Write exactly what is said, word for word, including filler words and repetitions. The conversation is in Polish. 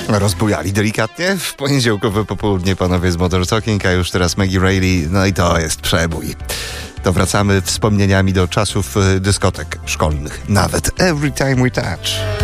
Rozbujali delikatnie w poniedziałkowe popołudnie panowie z Modern Talking, a już teraz Maggie Reilly, no i to jest przebój. To wracamy wspomnieniami do czasów dyskotek szkolnych. Nawet Every Time We Touch.